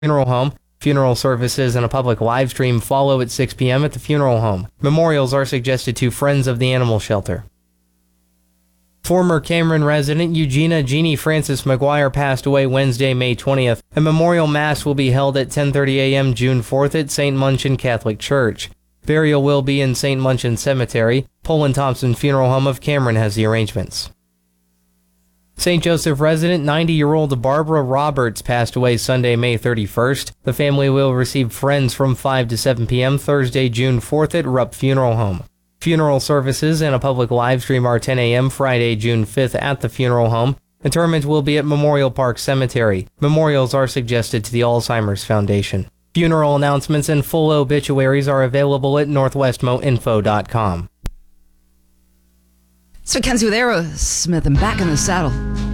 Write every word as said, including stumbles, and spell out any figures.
funeral home. Funeral services and a public live stream follow at six p.m. at the funeral home. Memorials are suggested to Friends of the Animal Shelter. Former Cameron resident Eugenia Jeannie Frances McGuire passed away Wednesday, May twentieth. A memorial mass will be held at ten thirty a.m. June fourth at Saint Munchin Catholic Church. Burial will be in Saint Munchin Cemetery. Poland Thompson Funeral Home of Cameron has the arrangements. Saint Joseph resident ninety-year-old Barbara Roberts passed away Sunday, May thirty-first. The family will receive friends from five to seven p.m. Thursday, June fourth at Rupp Funeral Home. Funeral services and a public live stream are ten a.m. Friday, June fifth at the funeral home. Interment will be at Memorial Park Cemetery. Memorials are suggested to the Alzheimer's Foundation. Funeral announcements and full obituaries are available at northwest mo info dot com. It's Mackenzie with Aerosmith and Back in the Saddle.